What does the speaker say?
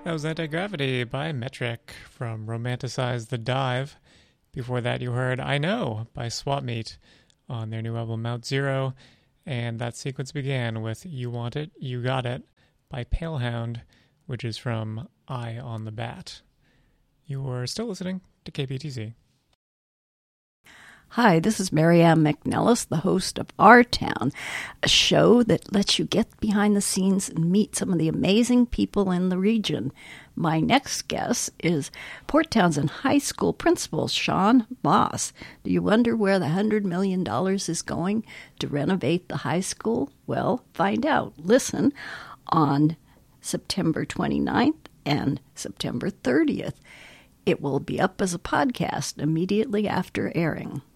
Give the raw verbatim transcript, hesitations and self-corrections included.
That was Anti-Gravity by Metric from Romanticize the Dive. Before that, you heard I Know by Swap Meet on their new album Mount Zero. And that sequence began with You Want It, You Got It by Palehound, which is from Eye on the Bat. You are still listening to K B T C. Hi, this is Marianne McNellis, the host of Our Town, a show that lets you get behind the scenes and meet some of the amazing people in the region. My next guest is Port Townsend High School Principal Sean Moss. Do you wonder where the one hundred million dollars is going to renovate the high school? Well, find out. Listen on September twenty-ninth and September thirtieth. It will be up as a podcast immediately after airing.